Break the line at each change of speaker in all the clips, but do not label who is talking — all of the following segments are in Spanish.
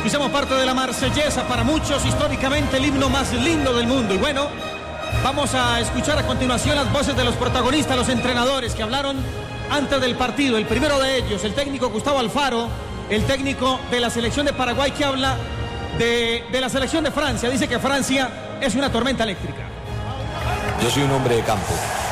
Escuchamos parte de la Marsellesa, para muchos históricamente el himno más lindo del mundo. Y bueno, vamos a escuchar a continuación las voces de los protagonistas, los entrenadores que hablaron antes del partido. El primero de ellos, el técnico Gustavo Alfaro, el técnico de la selección de Paraguay, que habla de la selección de Francia. Dice que Francia es una tormenta eléctrica.
Yo soy un hombre de campo.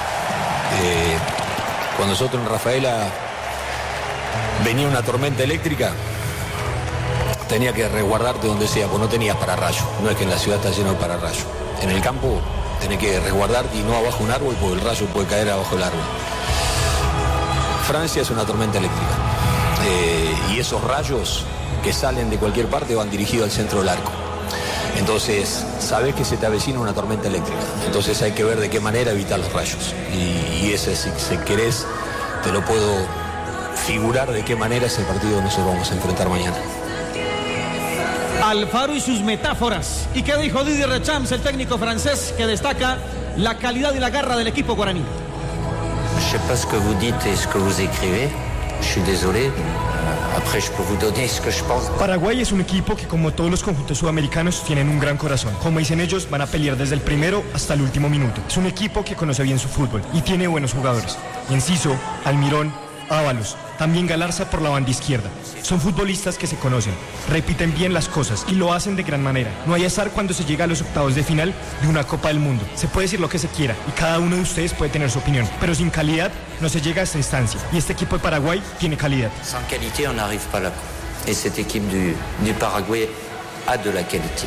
Cuando nosotros en Rafaela venía una tormenta eléctrica, tenía que resguardarte donde sea, porque no tenías pararrayo. No es que en la ciudad está lleno de pararrayo. En el campo tenés que resguardarte y no abajo un árbol, porque el rayo puede caer abajo el árbol. Francia es una tormenta eléctrica. Y esos rayos que salen de cualquier parte van dirigidos al centro del arco. Entonces, sabés que se te avecina una tormenta eléctrica. Entonces hay que ver de qué manera evitar los rayos. Y ese, si querés, te lo puedo figurar de qué manera es el partido que nosotros vamos a enfrentar mañana.
Alfaro y sus metáforas. ¿Y qué dijo Didier Deschamps, el técnico francés, que destaca la calidad y la garra del equipo guaraní?
Je sais pas ce que vous dites et ce que vous écrivez. Je suis désolé. Après, je peux vous donner ce que je pense.
Paraguay es un equipo que, como todos los conjuntos sudamericanos, tienen un gran corazón. Como dicen ellos, van a pelear desde el primero hasta el último minuto. Es un equipo que conoce bien su fútbol y tiene buenos jugadores. Enciso, Almirón, Ábalos, también Galarza por la banda izquierda. Son futbolistas que se conocen, repiten bien las cosas y lo hacen de gran manera. No hay azar cuando se llega a los octavos de final de una Copa del Mundo. Se puede decir lo que se quiera y cada uno de ustedes puede tener su opinión, pero sin calidad no se llega a esta instancia. Y este equipo de Paraguay tiene calidad.
Sans qualité, on n'arrive pas là. Et cette équipe du Paraguay a de la qualité.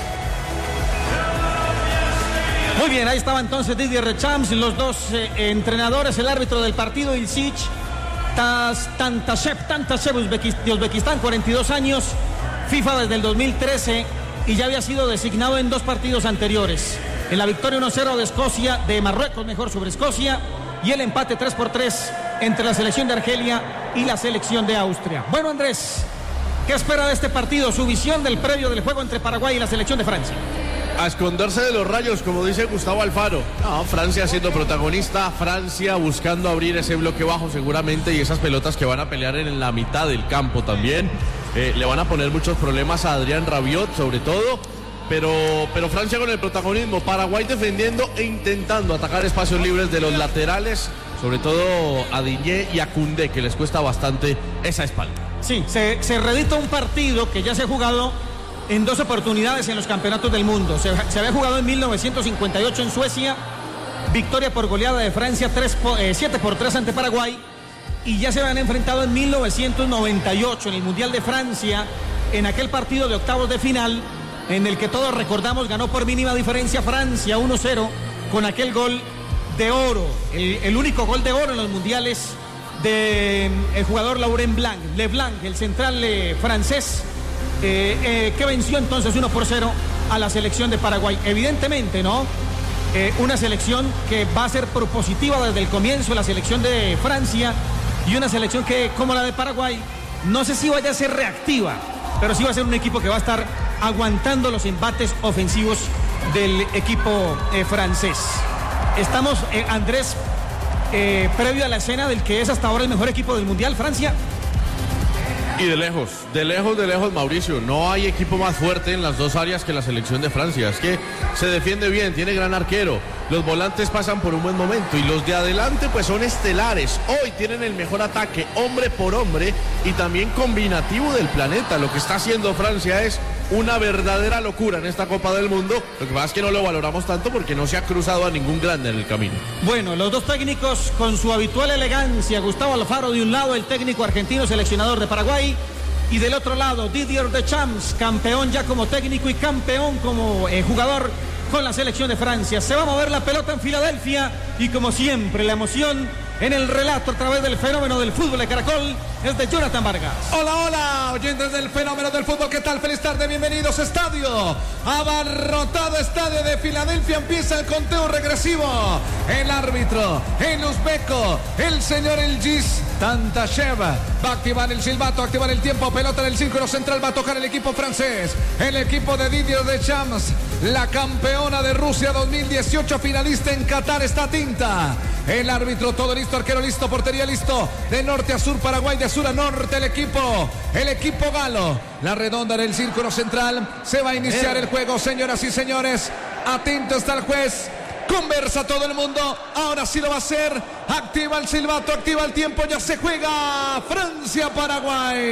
Muy bien, ahí estaba entonces Didier Deschamps, los dos entrenadores, el árbitro del partido, Ilsic Tantashev de Uzbekistán, 42 años, FIFA desde el 2013 y ya había sido designado en dos partidos anteriores. En la victoria 1-0 de Escocia, de Marruecos mejor sobre Escocia, y el empate 3-3 entre la selección de Argelia y la selección de Austria. Bueno, Andrés, ¿qué espera de este partido? Su visión del previo del juego entre Paraguay y la selección de Francia.
A esconderse de los rayos, como dice Gustavo Alfaro. No, Francia siendo protagonista, Francia buscando abrir ese bloque bajo seguramente, y esas pelotas que van a pelear en la mitad del campo también. Le van a poner muchos problemas a Adrián Rabiot sobre todo, pero Francia con el protagonismo, Paraguay defendiendo e intentando atacar espacios libres de los laterales, sobre todo a Digne y a Koundé, que les cuesta bastante esa espalda.
Sí, se reedita un partido que ya se ha jugado en dos oportunidades en los campeonatos del mundo. Se había jugado en 1958 en Suecia, victoria por goleada de Francia 7-3 ante Paraguay, y ya se habían enfrentado en 1998 en el Mundial de Francia, en aquel partido de octavos de final, en el que todos recordamos ganó por mínima diferencia Francia 1-0 con aquel gol de oro, el único gol de oro en los mundiales del jugador Laurent Leblanc, el central francés, que venció entonces 1-0 a la selección de Paraguay. Evidentemente, ¿no? Una selección que va a ser propositiva desde el comienzo, la selección de Francia, y una selección que, como la de Paraguay, no sé si vaya a ser reactiva, pero sí va a ser un equipo que va a estar aguantando los embates ofensivos del equipo francés. Estamos, Andrés, previo a la escena del que es hasta ahora el mejor equipo del Mundial, Francia.
Y de lejos, Mauricio, no hay equipo más fuerte en las dos áreas que la selección de Francia. Es que se defiende bien, tiene gran arquero, los volantes pasan por un buen momento y los de adelante pues son estelares. Hoy tienen el mejor ataque hombre por hombre y también combinativo del planeta. Lo que está haciendo Francia es una verdadera locura en esta Copa del Mundo. Lo que pasa es que no lo valoramos tanto porque no se ha cruzado a ningún grande en el camino.
Bueno, los dos técnicos con su habitual elegancia. Gustavo Alfaro de un lado, el técnico argentino seleccionador de Paraguay, y del otro lado Didier Deschamps, campeón ya como técnico y campeón como jugador con la selección de Francia. Se va a mover la pelota en Filadelfia y, como siempre, la emoción en el relato a través del fenómeno del fútbol de Caracol es de Jonathan Vargas.
Hola, oyentes del fenómeno del fútbol, ¿qué tal? Feliz tarde, bienvenidos a estadio. Abarrotado estadio de Filadelfia, empieza el conteo regresivo. El árbitro, el uzbeco, el señor Ilsic Tantashev va a activar el silbato, activar el tiempo, pelota en el círculo central, va a tocar el equipo francés, el equipo de Didier Deschamps, la campeona de Rusia 2018, finalista en Qatar, está tinta. El árbitro, todo listo, arquero listo, portería listo, de norte a sur, Paraguay, de sur a norte, el equipo galo. La redonda en el círculo central, se va a iniciar el juego, señoras y señores, atento está el juez. Conversa todo el mundo, ahora sí lo va a hacer. Activa el silbato, activa el tiempo, ya se juega Francia-Paraguay.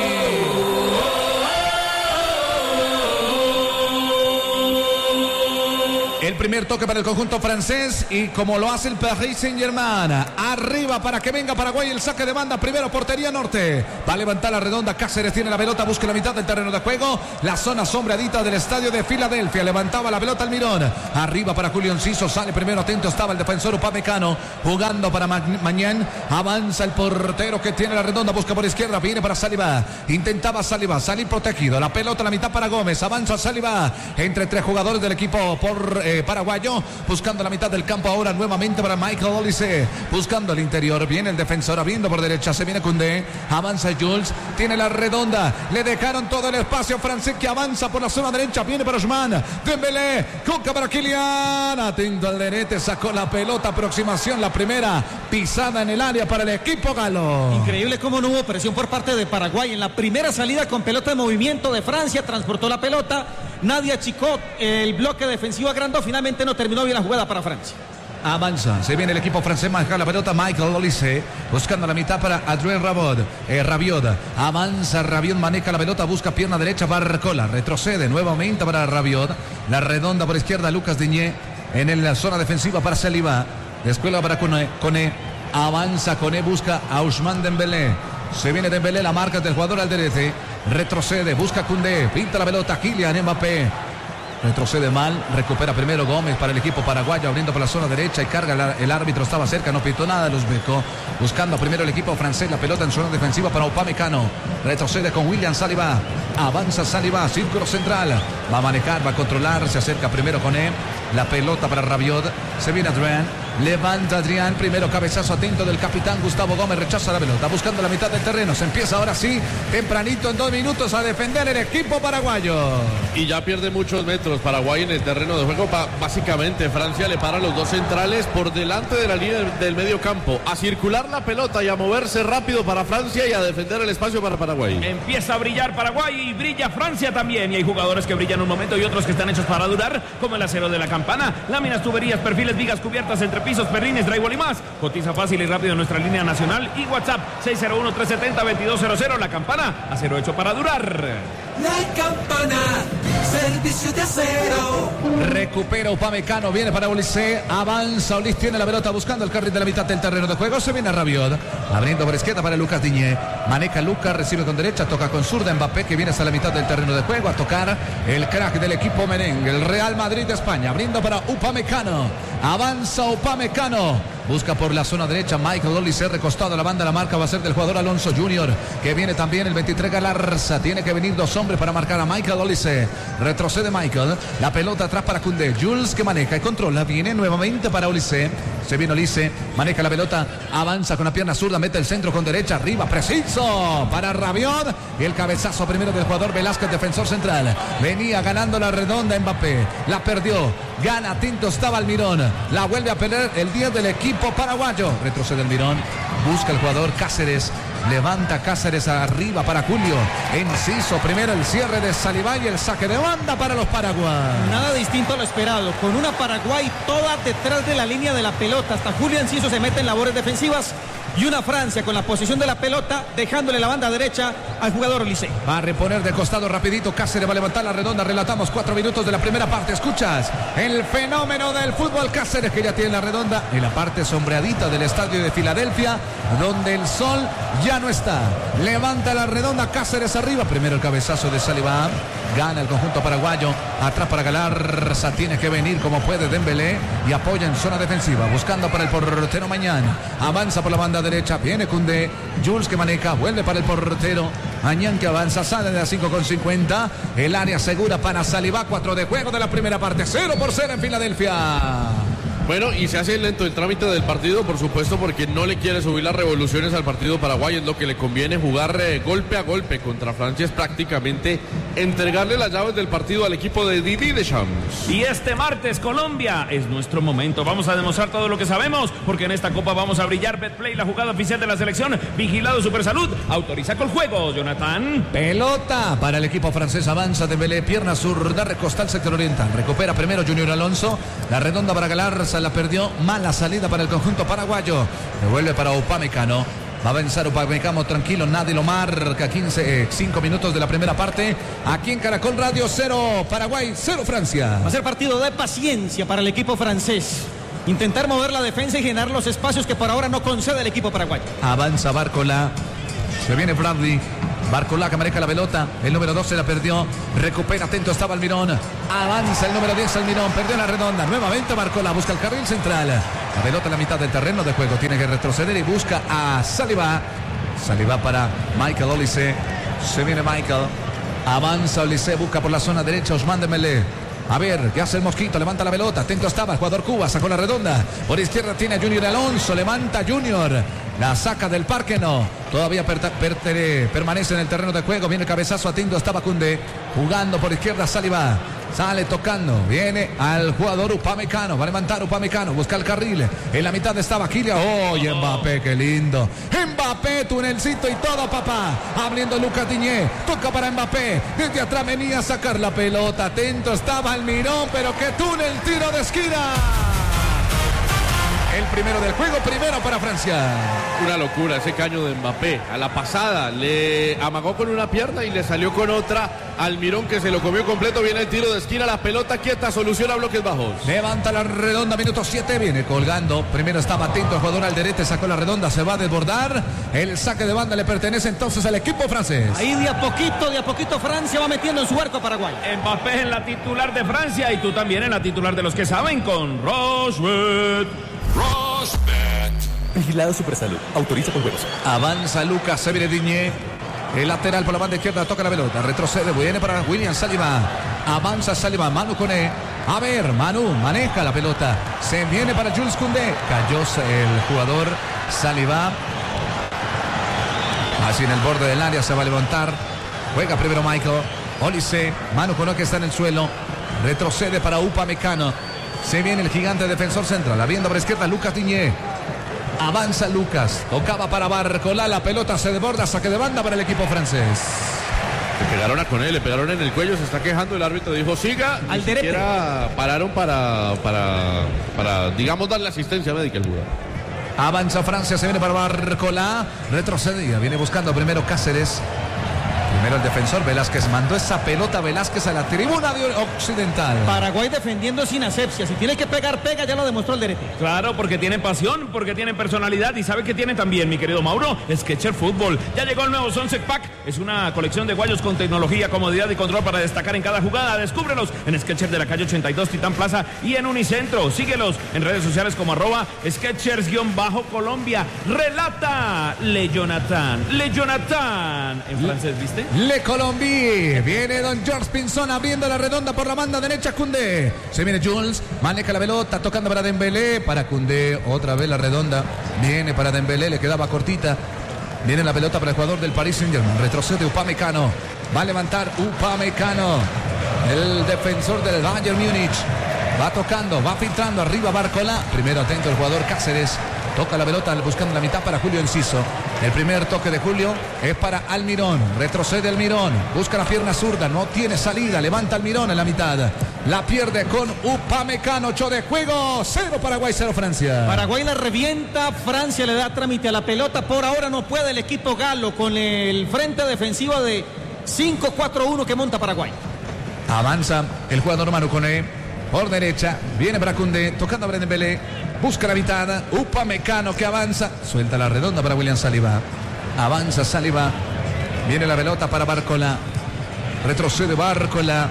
El primer toque para el conjunto francés y como lo hace el Paris Saint-Germain, arriba para que venga Paraguay, el saque de banda, primero portería norte, va a levantar la redonda, Cáceres tiene la pelota, busca la mitad del terreno de juego, la zona sombreadita del estadio de Filadelfia, levantaba la pelota Almirón, arriba para Julio Enciso, sale primero, atento estaba el defensor Upamecano, jugando para Mañán, avanza el portero que tiene la redonda, busca por izquierda, viene para Saliba, intentaba Saliba, salir protegido, la pelota a la mitad para Gómez, avanza Saliba, entre tres jugadores del equipo paraguayo, buscando la mitad del campo ahora nuevamente para Michael Olise, buscando el interior, viene el defensor abriendo por derecha, se viene Koundé, avanza Jules, tiene la redonda, le dejaron todo el espacio francés que avanza por la zona derecha, viene para Ousmane, Dembélé, Coca para Kylian, atento al derete, sacó la pelota, aproximación, la primera pisada en el área para el equipo galo.
Increíble cómo no hubo presión por parte de Paraguay, en la primera salida con pelota de movimiento de Francia, transportó la pelota, nadie achicó el bloque defensivo agrandó, finalmente no terminó bien la jugada para Francia.
Avanza, se viene el equipo francés, maneja la pelota Michael Olise, buscando la mitad para Adrien Rabiot, avanza Rabiot, maneja la pelota, busca pierna derecha, Barcola, retrocede nuevamente para Rabiot, la redonda por izquierda, Lucas Digne, en la zona defensiva para Saliba, descuelga para Koné, avanza Koné, busca a Ousmane Dembélé, se viene Dembélé, la marca del jugador al derecho, retrocede, busca Koundé, pinta la pelota, Kylian Mbappé, retrocede mal, recupera primero Gómez para el equipo paraguayo, abriendo por la zona derecha y carga, el árbitro estaba cerca, no pitó nada, los becó, buscando primero el equipo francés, la pelota en zona defensiva para Upamecano, retrocede con William Saliba, avanza Saliba, círculo central, va a manejar, va a controlar, se acerca primero con él, la pelota para Rabiot, se viene Adrián, levanta Adrián, primero cabezazo atento del capitán Gustavo Gómez, rechaza la pelota, buscando la mitad del terreno, se empieza ahora sí, tempranito en 2 minutos a defender el equipo paraguayo.
Y ya pierde muchos metros Paraguay en el terreno de juego, básicamente Francia le para los dos centrales por delante de la línea del medio campo, a circular la pelota y a moverse rápido para Francia y a defender el espacio para Paraguay.
Empieza a brillar Paraguay y brilla Francia también, y hay jugadores que brillan un momento y otros que están hechos para durar, como el acero de la campana, láminas, tuberías, perfiles, vigas cubiertas, entrepisos, perrines, drywall y más. Cotiza fácil y rápido en nuestra línea nacional y WhatsApp 601-370-2200. La campana, acero hecho para durar.
La campana, servicio de acero.
Recupera Upamecano, viene para Olise, avanza Olise, tiene la pelota buscando el carril de la mitad del terreno de juego, se viene a Rabiot, abriendo por izquierda para Lucas Digne, maneja Lucas, recibe con derecha, toca con zurda, Mbappé que viene hasta la mitad del terreno de juego a tocar el crack del equipo merengue, el Real Madrid de España, abriendo para Upamecano, avanza Upamecano, busca por la zona derecha Michael Olise, recostado a la banda, la marca va a ser del jugador Alonso Junior, que viene también el 23 Galarza, tiene que venir 2 hombres para marcar a Michael Olise, retrocede Michael, la pelota atrás para Koundé, Jules que maneja y controla, viene nuevamente para Olise, se viene Olise, maneja la pelota, avanza con la pierna zurda, mete el centro con derecha, arriba, preciso para Rabiot, y el cabezazo primero del jugador Velázquez, defensor central, venía ganando la redonda Mbappé, la perdió, gana, atento estaba Almirón, la vuelve a perder el 10 del equipo paraguayo, retrocede Almirón, busca el jugador Cáceres, levanta Cáceres arriba para Julio, Enciso, primero el cierre de Saliba y el saque de banda para los paraguayos.
Nada distinto a lo esperado, con una Paraguay toda detrás de la línea de la pelota, hasta Julio Enciso se mete en labores defensivas, y una Francia con la posición de la pelota, dejándole la banda derecha al jugador Olise.
Va a reponer de costado rapidito, Cáceres va a levantar la redonda, relatamos 4 minutos de la primera parte, escuchas el fenómeno del fútbol, Cáceres que ya tiene la redonda en la parte sombreadita del estadio de Filadelfia, donde el sol ya no está, levanta la redonda, Cáceres arriba, primero el cabezazo de Saliba, gana el conjunto paraguayo, atrás para Galarza, tiene que venir como puede Dembélé y apoya en zona defensiva, buscando para el portero Mañán, avanza por la banda derecha, viene Koundé, Jules que maneja, vuelve para el portero, Mañán que avanza, sale de la 5,50, el área segura para Saliba, 4 de juego de la primera parte, 0-0 en Filadelfia.
Bueno, y se hace lento el trámite del partido, por supuesto, porque no le quiere subir las revoluciones al partido Paraguay. Es lo que le conviene, jugar golpe a golpe contra Francia. Es prácticamente entregarle las llaves del partido al equipo de Didier Deschamps.
Y este martes, Colombia, es nuestro momento. Vamos a demostrar todo lo que sabemos, porque en esta copa vamos a brillar. Betplay, la jugada oficial de la selección. Vigilado Supersalud. Autoriza con juego, Jonathan.
Pelota para el equipo francés. Avanza Dembélé, pierna zurda, recosta al sector oriental. Recupera primero Junior Alonso. La redonda para Galarza, la perdió. Mala salida para el conjunto paraguayo. Devuelve para Upamecano. Va a avanzar Upamecano tranquilo, nadie lo marca. 5 minutos de la primera parte. Aquí en Caracol Radio, 0 Paraguay, 0 Francia.
Va a ser partido de paciencia para el equipo francés. Intentar mover la defensa y llenar los espacios que por ahora no concede el equipo paraguayo.
Avanza Barcola. Se viene Bradley. Barcola que maneja la pelota. El número 12 la perdió. Recupera, atento estaba Almirón. Avanza el número 10 Almirón. Perdió la redonda. Nuevamente Barcola busca el carril central. La pelota en la mitad del terreno de juego. Tiene que retroceder y busca a Saliba. Saliba para Michael Olise. Se viene Michael. Avanza Olise. Busca por la zona derecha Ousmane Dembélé. A ver, ¿qué hace el Mosquito? Levanta la pelota. Atento estaba el jugador Cuba. Sacó la redonda. Por izquierda tiene a Junior Alonso. Levanta Junior. La saca del parque, no. Todavía permanece en el terreno de juego. Viene el cabezazo, atento estaba Koundé. Jugando por izquierda Saliba. Sale tocando. Viene al jugador Upamecano. Va a levantar Upamecano. Busca el carril. En la mitad estaba Kylian. ¡Oh, Mbappé! ¡Qué lindo! Mbappé, tunelcito y todo, papá. Abriendo Lucas Diñé. Toca para Mbappé. Desde atrás venía a sacar la pelota. Atento estaba Almirón. Pero qué túnel, tiro de esquina. El primero del juego, primero para Francia.
Una locura ese caño de Mbappé. A la pasada le amagó con una pierna y le salió con otra. Almirón que se lo comió completo. Viene el tiro de esquina, la pelota quieta, soluciona bloques bajos.
Levanta la redonda, minuto 7, viene colgando. Primero estaba atento el jugador Alderete, sacó la redonda, se va a desbordar. El saque de banda le pertenece entonces al equipo francés.
Ahí de a poquito Francia va metiendo en su arco a Paraguay.
Mbappé en la titular de Francia y tú también en la titular de los que saben con Rochebet.
Vigilado Supersalud. Autoriza con juegos.
Avanza Lucas, se viene Diñé. El lateral por la banda izquierda, toca la pelota. Retrocede, viene para William Saliba. Avanza Saliba, Manu Koné. A ver, Manu maneja la pelota. Se viene para Jules Koundé. Cayó el jugador Saliba. Así en el borde del área se va a levantar. Juega primero Michael Olise. Manu Koné que está en el suelo. Retrocede para Upamecano. Se viene el gigante defensor central. Abriendo por izquierda Lucas Diñé. Avanza Lucas. Tocaba para Barcola. La pelota se desborda. Saque de banda para el equipo francés.
Le pegaron a Koné, le pegaron en el cuello. Se está quejando. El árbitro dijo siga.
Al derecho.
Pararon para, digamos, darle asistencia médica al jugador.
Avanza Francia. Se viene para Barcola. Retrocedía. Viene buscando primero Cáceres. Primero el defensor Velázquez. Mandó esa pelota Velázquez a la tribuna de occidental.
Paraguay defendiendo sin asepsia. Si tiene que pegar, pega. Ya lo demostró el Derete.
Claro, porque tienen pasión, porque tienen personalidad y sabe que tiene también, mi querido Mauro, Sketcher Fútbol. Ya llegó el nuevo Sunset Pack. Es una colección de guayos con tecnología, comodidad y control para destacar en cada jugada. Descúbrelos en Sketcher de la calle 82, Titán Plaza y en Unicentro. Síguelos en redes sociales como @Sketchers_Colombia. Relata Le Jonathan. En francés, ¿viste?
Le Colombie. Viene don George Pinzón abriendo la redonda por la banda derecha. Koundé. Se viene Jules. Maneja la pelota. Tocando para Dembélé. Para Koundé. Otra vez la redonda. Viene para Dembélé. Le quedaba cortita. Viene la pelota para el jugador del Paris Saint-Germain. Retrocede Upamecano. Va a levantar Upamecano. El defensor del Bayern Múnich. Va tocando. Va filtrando. Arriba Barcola. Primero atento el jugador Cáceres. Toca la pelota buscando la mitad para Julio Enciso. El primer toque de Julio es para Almirón. Retrocede Almirón. Busca la pierna zurda. No tiene salida. Levanta Almirón en la mitad. La pierde con Upamecano. 8 de juego. 0 Paraguay, 0 Francia.
Paraguay la revienta. Francia le da trámite a la pelota. Por ahora no puede el equipo galo con el frente defensivo de 5-4-1 que monta Paraguay.
Avanza el jugador Manu Koné. Por derecha. Viene para Koundé. Tocando a Dembélé. Busca la mitad. Upamecano que avanza. Suelta la redonda para William Saliba. Avanza Saliba. Viene la pelota para Barcola. Retrocede Barcola.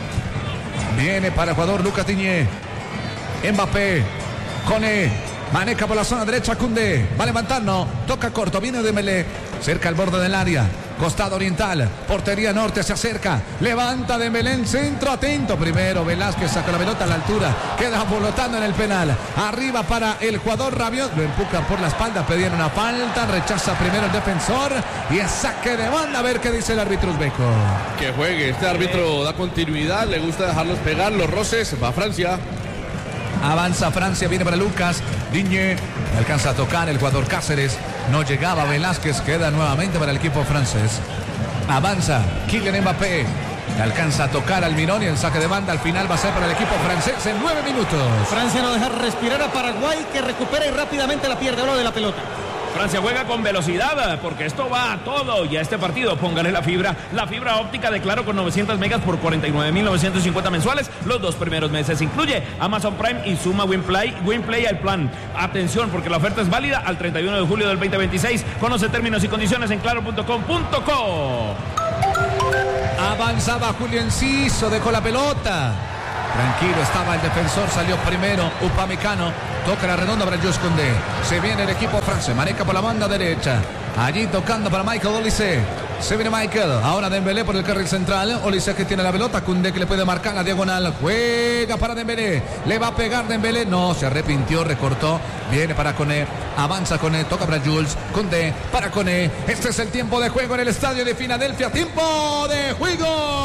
Viene para el jugador Lucas Diñé. Mbappé. Koné. Maneja por la zona derecha Koundé. Va a levantar, no. Toca corto. Viene Dembélé. Cerca al borde del área. costado oriental, portería norte, se acerca, levanta Dembélé en centro, atento primero, Velázquez saca la pelota a la altura, queda flotando en el penal, arriba para el jugador Rabiot, lo empujan por la espalda, pedían una falta, rechaza primero el defensor y es saque de banda, a ver qué dice el árbitro uzbeco.
Que juegue, este árbitro da continuidad, le gusta dejarlos pegar, los roces, va a Francia.
Avanza Francia, viene para Lucas Digne, alcanza a tocar el jugador Cáceres, no llegaba Velázquez, queda nuevamente para el equipo francés. Avanza Kylian Mbappé, alcanza a tocar Almirón y el saque de banda al final va a ser para el equipo francés en 9 minutos.
Francia no deja respirar a Paraguay, que recupera y rápidamente la pierde oro de la pelota.
Francia juega con velocidad porque esto va a todo y a este partido póngale la fibra óptica de Claro con 900 megas por 49.950 mensuales los 2 primeros meses. Incluye Amazon Prime y Suma WinPlay al plan. Atención porque la oferta es válida al 31 de julio del 2026. Conoce términos y condiciones en claro.com.co.
Avanzaba Julio Enciso, dejó la pelota. Tranquilo estaba el defensor, salió primero Upamecano, toca la redonda para Jules Koundé. Se viene el equipo francés, maneja por la banda derecha. Allí tocando para Michael Olise. Se viene Michael, ahora Dembélé por el carril central. Olise que tiene la pelota, Koundé que le puede marcar la diagonal. Juega para Dembélé, le va a pegar Dembélé. No, se arrepintió, recortó. Viene para Koné, avanza Koné, toca para Jules Koundé, para Koné. Este es el tiempo de juego en el estadio de Filadelfia. Tiempo de juego.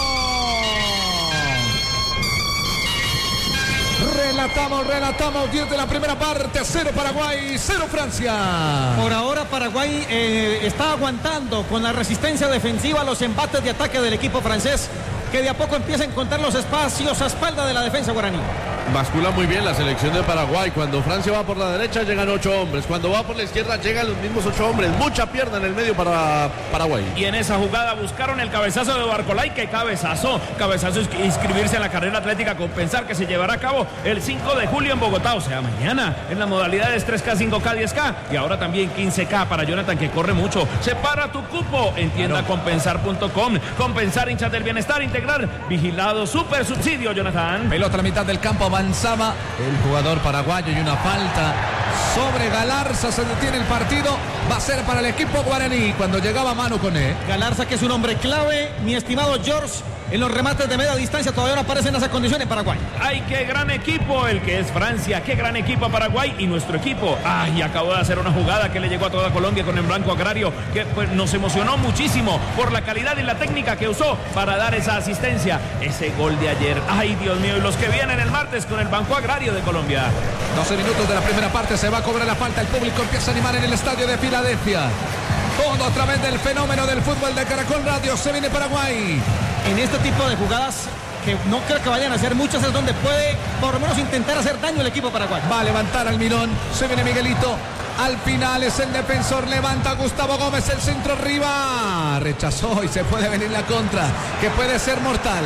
Relatamos 10 de la primera parte, 0 Paraguay, 0 Francia.
Por ahora Paraguay está aguantando con la resistencia defensiva los embates de ataque del equipo francés, que de a poco empieza a encontrar los espacios a espalda de la defensa guaraní.
Bascula muy bien la selección de Paraguay. Cuando Francia va por la derecha llegan 8 hombres. Cuando va por la izquierda llegan los mismos 8 hombres. Mucha pierna en el medio para Paraguay.
Y en esa jugada buscaron el cabezazo de Barcolay. ¡Qué cabezazo! Cabezazo es inscribirse en la carrera atlética con pensar que se llevará a cabo el 5 de julio en Bogotá. O sea, mañana en las modalidades 3K, 5K, 10K. Y ahora también 15K para Jonathan, que corre mucho. Separa tu cupo en tiendacompensar.com. Compensar, hinchas del bienestar integral. Vigilado, super subsidio, Jonathan.
Pelota a la mitad del campo. Avanzaba el jugador paraguayo y una falta sobre Galarza, se detiene el partido, va a ser para el equipo guaraní cuando llegaba Manu Koné.
Galarza, que es un hombre clave, mi estimado George, en los remates de media distancia todavía no aparece en esas condiciones Paraguay.
¡Ay, qué gran equipo el que es Francia! ¡Qué gran equipo Paraguay! Y nuestro equipo, ¡ay! Acabó de hacer una jugada que le llegó a toda Colombia con el Blanco Agrario, que pues, nos emocionó muchísimo por la calidad y la técnica que usó para dar esa asistencia. Ese gol de ayer, ¡ay, Dios mío! Y los que vienen el martes con el Banco Agrario de Colombia.
12 minutos de la primera parte, se va a cobrar la falta, el público empieza a animar en el estadio de Filadelfia. Todo a través del fenómeno del fútbol de Caracol Radio, se viene Paraguay.
En este tipo de jugadas, que no creo que vayan a hacer muchas, es donde puede por lo menos intentar hacer daño el equipo paraguayo.
Va a levantar Almirón, se viene Miguelito. Al final es el defensor, levanta Gustavo Gómez, el centro arriba. Rechazó y se puede venir la contra, que puede ser mortal.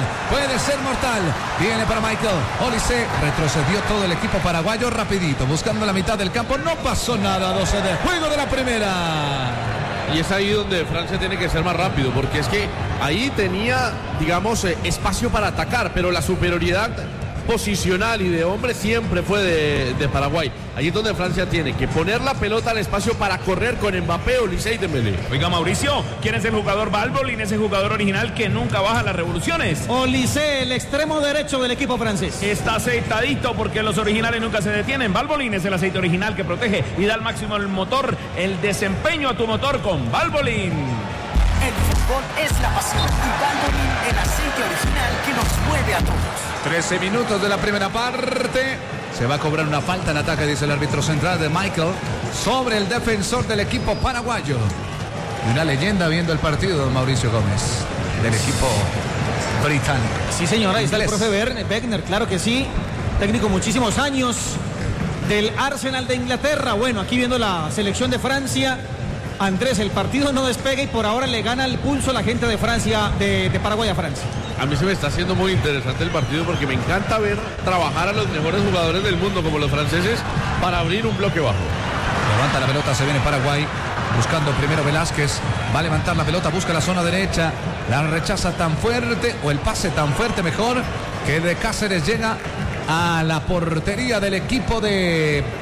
Viene para Michael Olise, retrocedió todo el equipo paraguayo rapidito, buscando la mitad del campo. No pasó nada, 12 de juego de la primera.
Y es ahí donde Francia tiene que ser más rápido, porque es que ahí tenía, digamos, espacio para atacar, pero la superioridad posicional y de hombre siempre fue de Paraguay. Ahí es donde Francia tiene que poner la pelota al espacio para correr con Mbappé, Olise y Dembélé.
Oiga, Mauricio, ¿quién es el jugador Valbolín, ese jugador original que nunca baja las revoluciones?
Olise, el extremo derecho del equipo francés.
Está aceitadito porque los originales nunca se detienen. Valbolín es el aceite original que protege y da al máximo el motor, el desempeño a tu motor con Valbolín.
El fútbol es la pasión y Valvoline, el aceite original que nos mueve a todos.
13 minutos de la primera parte. Se va a cobrar una falta en ataque, dice el árbitro central de Michael, sobre el defensor del equipo paraguayo. Y una leyenda viendo el partido, don Mauricio Gómez, del equipo británico.
Sí, señora, ahí está el profe Wegner, claro que sí. Técnico muchísimos años del Arsenal de Inglaterra. Bueno, aquí viendo la selección de Francia. Andrés, el partido no despega y por ahora le gana el pulso a la gente de Francia, de Paraguay a Francia.
A mí se me está haciendo muy interesante el partido porque me encanta ver trabajar a los mejores jugadores del mundo como los franceses para abrir un bloque bajo.
Levanta la pelota, se viene Paraguay, buscando primero Velázquez, va a levantar la pelota, busca la zona derecha, la rechaza tan fuerte, o el pase tan fuerte mejor, que de Cáceres llega a la portería del equipo de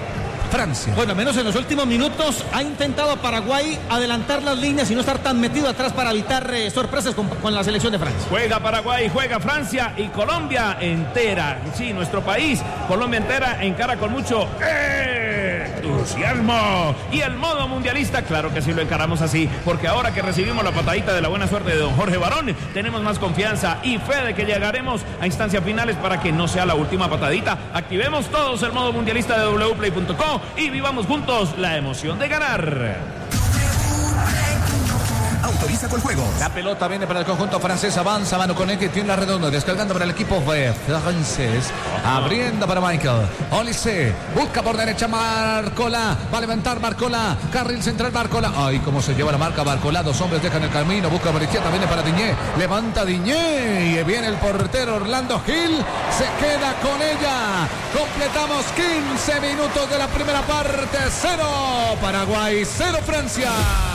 Francia.
Bueno, menos en los últimos minutos ha intentado Paraguay adelantar las líneas y no estar tan metido atrás para evitar sorpresas con la selección de Francia.
Juega Paraguay, juega Francia y Colombia entera. Sí, nuestro país, Colombia entera, encara con mucho entusiasmo. Y el modo mundialista, claro que sí lo encaramos así, porque ahora que recibimos la patadita de la buena suerte de don Jorge Barón, tenemos más confianza y fe de que llegaremos a instancias finales para que no sea la última patadita. Activemos todos el modo mundialista de wplay.co y vivamos juntos la emoción de ganar.
Autoriza con juego.
La pelota viene para el conjunto francés, avanza Manu Koné, que tiene la redonda, descargando para el equipo francés, abriendo para Michael Olise, busca por derecha Barcola, va a levantar Barcola, carril central Barcola, ay cómo se lleva la marca Barcola, dos hombres dejan el camino, busca por izquierda, viene para Diñé, levanta Diñé y viene el portero Orlando Gil, se queda con ella. Completamos 15 minutos de la primera parte, 0 Paraguay, 0 Francia.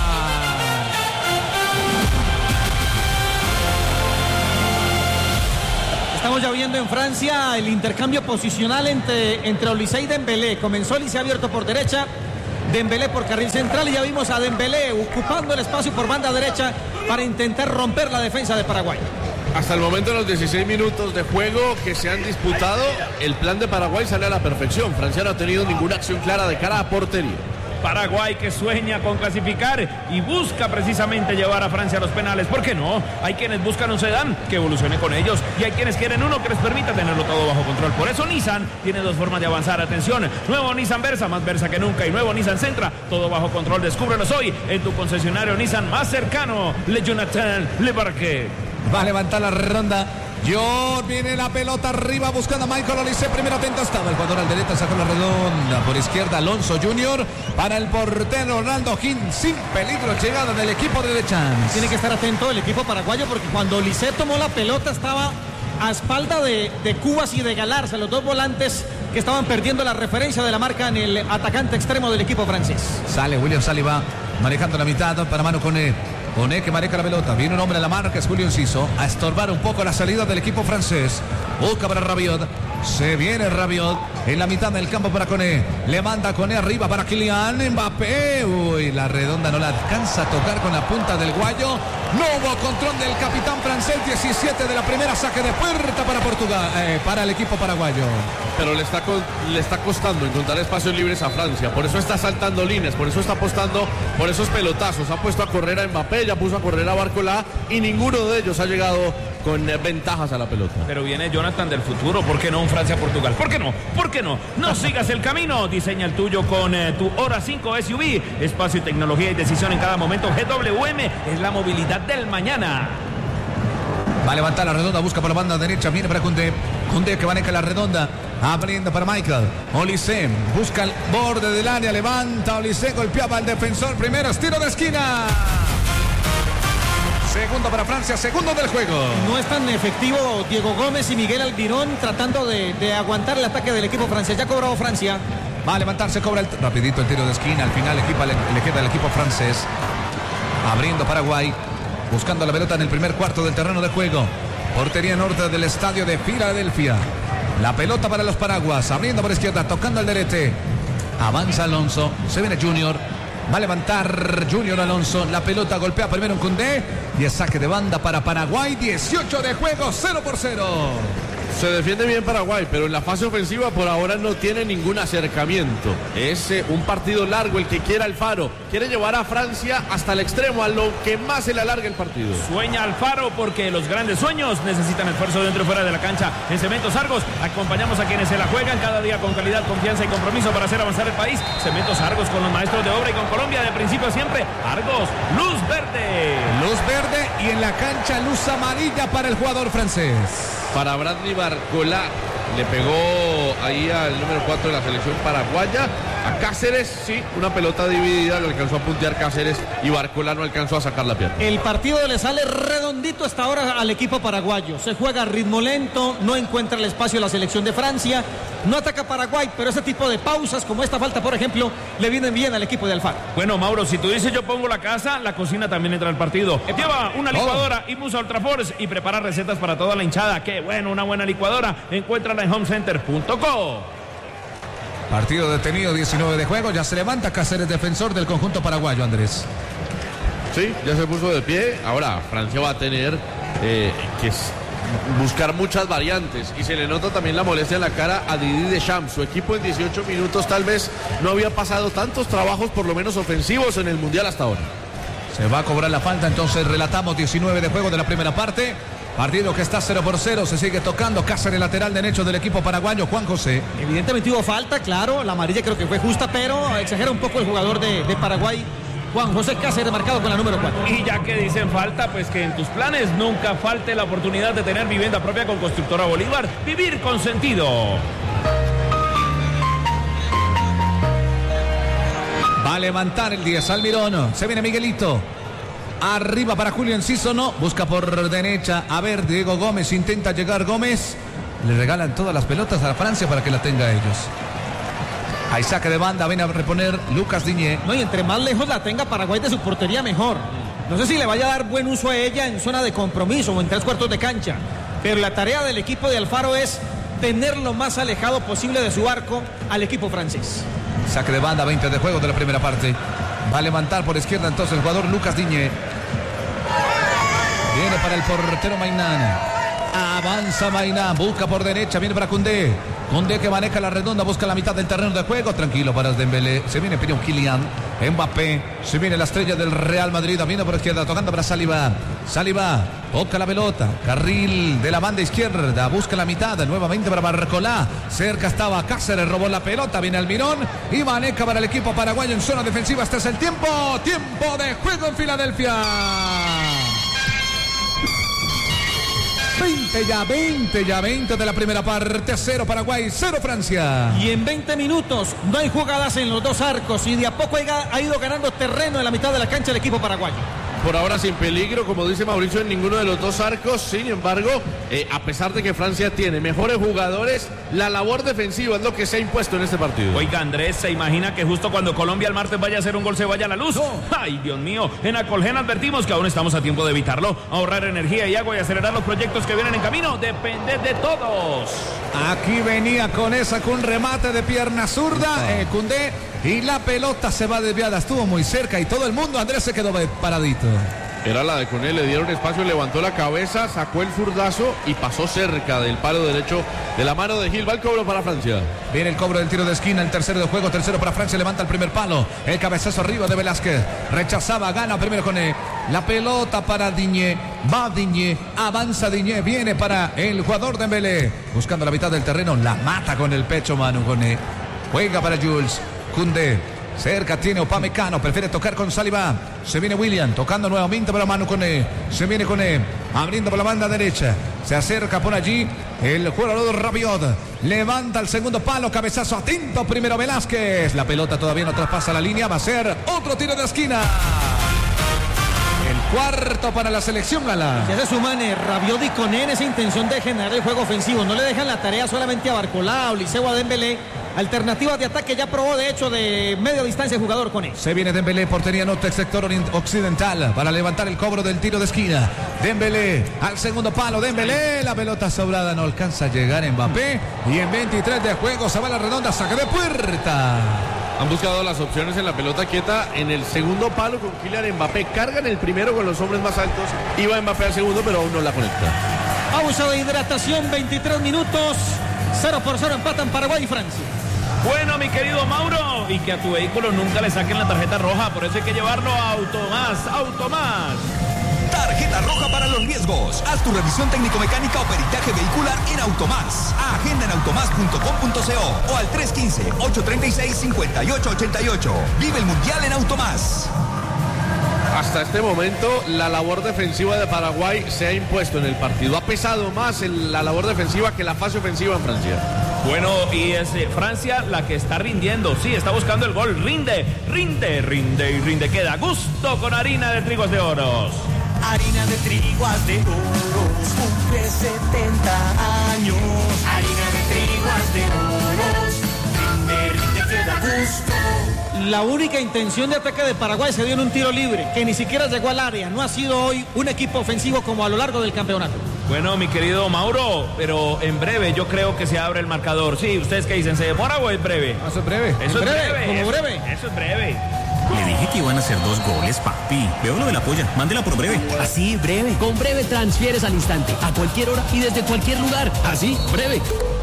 Estamos ya viendo en Francia el intercambio posicional entre Olise y Dembélé. Comenzó Olise abierto por derecha, Dembélé por carril central y ya vimos a Dembélé ocupando el espacio por banda derecha para intentar romper la defensa de Paraguay.
Hasta el momento, en los 16 minutos de juego que se han disputado, el plan de Paraguay sale a la perfección. Francia no ha tenido ninguna acción clara de cara a portería.
Paraguay que sueña con clasificar y busca precisamente llevar a Francia a los penales. ¿Por qué no? Hay quienes buscan un sedán que evolucione con ellos y hay quienes quieren uno que les permita tenerlo todo bajo control. Por eso Nissan tiene dos formas de avanzar. Atención, nuevo Nissan Versa, más Versa que nunca, y nuevo Nissan Sentra, todo bajo control. Descúbrelos hoy en tu concesionario Nissan más cercano. Le Jonathan Le Barque.
Va a levantar la ronda. Viene la pelota arriba buscando a Michael Olise. Primero atento estaba el jugador al derecha, sacó la redonda por izquierda Alonso Junior para el portero Orlando Gil. Sin peligro llegada del equipo de The Chance.
Tiene que estar atento el equipo paraguayo porque cuando Olise tomó la pelota estaba a espalda de Cubas y de Galarza, los dos volantes que estaban perdiendo la referencia de la marca en el atacante extremo del equipo francés.
Sale William Saliba manejando la mitad para Manu Koné. Koné que maneja la pelota, viene un hombre a la marca, es Julio Enciso, a estorbar un poco la salida del equipo francés. Busca para Rabiot, se viene Rabiot en la mitad del campo para Koné, le manda Koné arriba para Kylian Mbappé. Uy, la redonda no la alcanza a tocar con la punta del guayo. No hubo control del capitán francés, 17 de la primera, saque de puerta para Portugal, para el equipo paraguayo.
Pero le está costando encontrar espacios libres a Francia, por eso está saltando líneas, por eso está apostando por esos pelotazos, ha puesto a correr a Mbappé, ya puso a correr a Barcola y ninguno de ellos ha llegado con ventajas a la pelota.
Pero viene Jonathan del futuro, ¿por qué no un Francia-Portugal? ¿Por qué no? ¿Por qué no? No sigas el camino, diseña el tuyo con tu Hora 5 SUV, espacio y tecnología y decisión en cada momento. GWM es la movilidad del mañana.
Va a levantar la redonda, busca por la banda derecha, viene para Koundé. Koundé que maneja la redonda, abriendo para Michael Olise, busca el borde del área, levanta Olise, golpeaba al defensor, primero es tiro de esquina. Segundo para Francia, segundo del juego.
No es tan efectivo Diego Gómez y Miguel Almirón tratando de aguantar el ataque del equipo francés. Ya ha cobrado Francia.
Va a levantarse, cobra rapidito el tiro de esquina. Al final le queda el equipo francés. Abriendo Paraguay, buscando la pelota en el primer cuarto del terreno de juego. Portería norte del estadio de Filadelfia. La pelota para los paraguas, abriendo por izquierda, tocando al derecho. Avanza Alonso, se viene Junior. Va a levantar Junior Alonso. La pelota golpea primero en Koundé. Y es saque de banda para Paraguay. 18 de juego, 0-0.
Se defiende bien Paraguay, pero en la fase ofensiva por ahora no tiene ningún acercamiento. Es un partido largo el que quiera Alfaro. Quiere llevar a Francia hasta el extremo, a lo que más se le alargue el partido.
Sueña Alfaro porque los grandes sueños necesitan esfuerzo dentro y fuera de la cancha. En Cementos Argos acompañamos a quienes se la juegan cada día con calidad, confianza y compromiso para hacer avanzar el país. Cementos Argos con los maestros de obra y con Colombia de principio a siempre. Argos, luz verde.
Luz verde y en la cancha luz amarilla para el jugador francés.
Para Bradley Barcola, le pegó ahí al número 4 de la selección paraguaya. A Cáceres, sí, una pelota dividida, lo alcanzó a puntear Cáceres y Barcola no alcanzó a sacar la pierna.
El partido le sale redondito hasta ahora al equipo paraguayo. Se juega a ritmo lento, no encuentra el espacio la selección de Francia, no ataca Paraguay, pero ese tipo de pausas como esta falta, por ejemplo, le vienen bien al equipo de Alfaro.
Bueno, Mauro, si tú dices yo pongo la casa, la cocina también entra al partido. Lleva una licuadora Imus Ultra Force y prepara recetas para toda la hinchada. Qué bueno, una buena licuadora. Encuéntrala en homecenter.co.
Partido detenido, 19 de juego. Ya se levanta Cáceres, defensor del conjunto paraguayo, Andrés.
Sí, ya se puso de pie. Ahora Francia va a tener que buscar muchas variantes. Y se le nota también la molestia en la cara a Didier Deschamps. Su equipo en 18 minutos tal vez no había pasado tantos trabajos, por lo menos ofensivos, en el Mundial hasta ahora.
Se va a cobrar la falta, entonces relatamos 19 de juego de la primera parte. Partido que está 0-0, se sigue tocando. Cáceres, lateral derecho del equipo paraguayo, Juan José.
Evidentemente hubo falta, claro, la amarilla creo que fue justa, pero exagera un poco el jugador de Paraguay, Juan José Cáceres, marcado con la número 4.
Y ya que dicen falta, pues que en tus planes nunca falte la oportunidad de tener vivienda propia con Constructora Bolívar. Vivir con sentido.
Va a levantar el 10 Almirón. Se viene Miguelito. Arriba para Julio Enciso, no. Busca por derecha. A ver, Diego Gómez. Intenta llegar Gómez. Le regalan todas las pelotas a Francia para que la tenga ellos. Hay saque de banda. Viene a reponer Lucas Diñé.
No, y entre más lejos la tenga Paraguay de su portería, mejor. No sé si le vaya a dar buen uso a ella en zona de compromiso o en 3/4 de cancha. Pero la tarea del equipo de Alfaro es tener lo más alejado posible de su arco al equipo francés.
Saque de banda, 20 de juego de la primera parte. Va a levantar por izquierda entonces el jugador Lucas Diñé. Viene para el portero Mainán. Avanza Mainán, busca por derecha, viene para Koundé. Koundé que maneja la redonda, busca la mitad del terreno de juego. Tranquilo para Dembélé. Se viene Pirion Kylian. Mbappé. Se viene la estrella del Real Madrid. Viene por izquierda, tocando para Saliba. Saliba toca la pelota. Carril de la banda izquierda. Busca la mitad. Nuevamente para Barcolá. Cerca estaba Cáceres. Robó la pelota. Viene Almirón. Y maneja para el equipo paraguayo en zona defensiva. Este es el tiempo. Tiempo de juego en Filadelfia. 20 de la primera parte, 0 Paraguay, 0 Francia.
Y en 20 minutos no hay jugadas en los dos arcos y de a poco ha ido ganando terreno en la mitad de la cancha el equipo paraguayo.
Por ahora sin peligro, como dice Mauricio, en ninguno de los dos arcos. Sin embargo, a pesar de que Francia tiene mejores jugadores, la labor defensiva es lo que se ha impuesto en este partido.
Oiga, Andrés, ¿se imagina que justo cuando Colombia el martes vaya a hacer un gol se vaya la luz? No. Ay, Dios mío, en Acolgen advertimos que aún estamos a tiempo de evitarlo. Ahorrar energía y agua y acelerar los proyectos que vienen en camino depende de todos.
Aquí venía con un remate de pierna zurda, Koundé. Y la pelota se va desviada, estuvo muy cerca y todo el mundo, Andrés, se quedó paradito.
Era la de Koné, le dieron espacio, levantó la cabeza, sacó el zurdazo y pasó cerca del palo derecho de la mano de Gil. Va el cobro para Francia.
Viene el cobro del tiro de esquina, el tercero de juego, tercero para Francia, levanta el primer palo. El cabezazo arriba de Velázquez, rechazaba, gana primero Koné. La pelota para Diñé, va Diñé, avanza Diñé, viene para el jugador de Dembélé. Buscando la mitad del terreno, la mata con el pecho Manu Koné. Juega para Jules. Koundé, cerca tiene Upamecano, prefiere tocar con Saliba. Se viene William, tocando nuevamente para Manu Koné. Se viene Koné, abriendo por la banda derecha. Se acerca por allí el jugador Rabiot. Levanta el segundo palo, cabezazo atento primero Velázquez. La pelota todavía no traspasa la línea, va a ser otro tiro de esquina. El cuarto para la selección gala.
Ya se suman Rabiot y Koné en esa intención de generar el juego ofensivo. No le dejan la tarea solamente a Barcolá, a Oliseu, a Dembélé. Alternativas de ataque ya probó de hecho de media distancia el jugador Koné.
Se viene Dembélé, portería norte, sector occidental, para levantar el cobro del tiro de esquina. Dembélé al segundo palo, Dembélé, la pelota sobrada, no alcanza a llegar Mbappé. Y en 23 de juego se va a la redonda, saque de puerta.
Han buscado las opciones en la pelota quieta en el segundo palo con Kylian Mbappé. Cargan el primero con los hombres más altos. Iba Mbappé al segundo, pero aún no la conecta.
Pausa de hidratación, 23 minutos. 0-0 empatan Paraguay y Francia.
Bueno, mi querido Mauro, y que a tu vehículo nunca le saquen la tarjeta roja, por eso hay que llevarlo a Automás. Automás.
Tarjeta roja para los riesgos. Haz tu revisión técnico-mecánica o peritaje vehicular en Automás. Agenda en automás.com.co o al 315-836-5888. Vive el Mundial en Automás.
Hasta este momento la labor defensiva de Paraguay se ha impuesto en el partido. Ha pesado más la labor defensiva que la fase ofensiva en Francia.
Bueno, y es Francia la que está rindiendo. Sí, está buscando el gol. Rinde. Queda gusto con harina de trigos de oros.
Harina de triguas de oros, cumple 70 años. Harina de triguas de oros, rinde, queda gusto.
La única intención de ataque de Paraguay se dio en un tiro libre, que ni siquiera llegó al área. No ha sido hoy un equipo ofensivo como a lo largo del campeonato.
Bueno, mi querido Mauro, pero en breve yo creo que se abre el marcador. Sí, ¿ustedes qué dicen? ¿Se demora o es breve?
Eso es breve.
Eso es breve.
Como breve.
Eso es breve.
Le dije que iban a hacer 2 goles, papi. Veo lo de la polla. Mándela por breve.
Así, breve. Con breve transfieres al instante, a cualquier hora y desde cualquier lugar. Así, breve.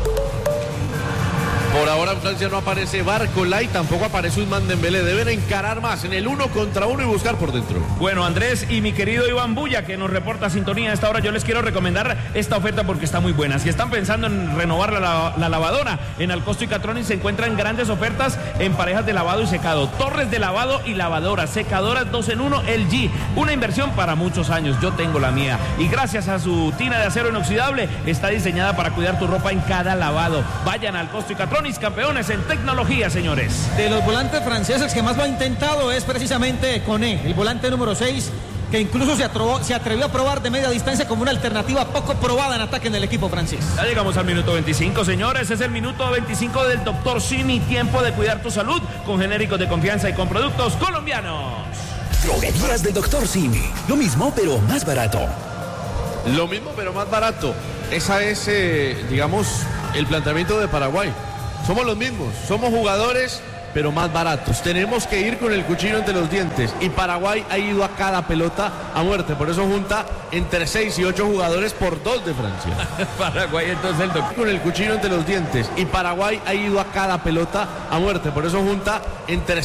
Por ahora en Francia no aparece Barcola y tampoco aparece Ousmane Dembélé. Deben encarar más en el 1 contra 1 y buscar por dentro.
Bueno, Andrés y mi querido Iván Bulla, que nos reporta sintonía a esta hora, yo les quiero recomendar esta oferta porque está muy buena. Si están pensando en renovar la lavadora, en Alcosto y Catronic se encuentran grandes ofertas en parejas de lavado y secado, torres de lavado y lavadoras, secadoras 2 en 1 LG. Una inversión para muchos años. Yo tengo la mía. Y gracias a su tina de acero inoxidable, está diseñada para cuidar tu ropa en cada lavado. Vayan al Alcosto y Catronic, campeones en tecnología, señores.
De los volantes franceses que más lo ha intentado es precisamente Koné, el volante número 6, que incluso se atrevió a probar de media distancia como una alternativa poco probada en ataque en el equipo francés.
Ya llegamos al minuto 25, señores. Es el minuto 25 del Dr. Simi. Tiempo de cuidar tu salud con genéricos de confianza y con productos colombianos.
Droguerías del Dr. Simi. Lo mismo, pero más barato.
Lo mismo, pero más barato. Esa es, digamos, el planteamiento de Paraguay. Somos los mismos, somos jugadores, pero más baratos. Tenemos que ir con el cuchillo entre los dientes. Y Paraguay ha ido a cada pelota a muerte. Por eso junta entre 6 y 8 jugadores por 2 de Francia.
Paraguay, entonces el doctor.
Con el cuchillo entre los dientes. Y Paraguay ha ido a cada pelota a muerte. Por eso junta entre